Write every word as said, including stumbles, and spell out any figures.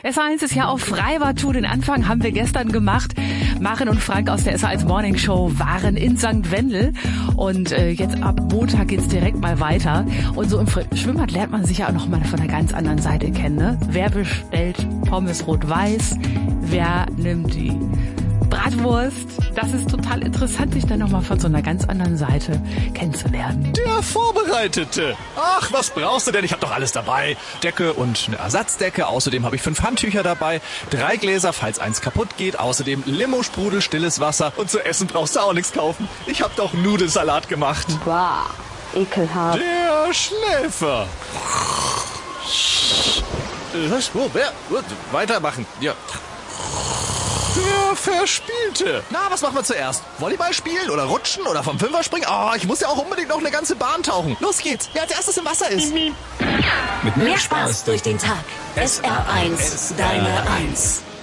S A eins ist ja auf Freibad-Tour. Den Anfang haben wir gestern gemacht. Maren und Frank aus der S A eins Morning Show waren in Sankt Wendel. Und äh, jetzt ab Montag geht's direkt mal weiter. Und so im Schwimmbad lernt man sich ja auch noch mal von einer ganz anderen Seite kennen. Ne? Wer bestellt Pommes rot-weiß? Wer nimmt die Bratwurst? Das ist total interessant, sich dann nochmal von so einer ganz anderen Seite kennenzulernen. Der Vorbereitete. Ach, was brauchst du denn? Ich habe doch alles dabei. Decke und eine Ersatzdecke. Außerdem habe ich fünf Handtücher dabei. Drei Gläser, falls eins kaputt geht. Außerdem Limo-Sprudel, stilles Wasser. Und zu essen brauchst du auch nichts kaufen. Ich habe doch Nudelsalat gemacht. Bah, ekelhaft. Der Schläfer. Was? Oh, wer? Gut, weitermachen. Ja. Der Verspielte. Na, was machen wir zuerst? Volleyball spielen oder rutschen oder vom Fünfer springen? Oh, ich muss ja auch unbedingt noch eine ganze Bahn tauchen. Los geht's. Wer als erstes im Wasser ist. Mit mehr Spaß durch den Tag. S R eins, deine eins.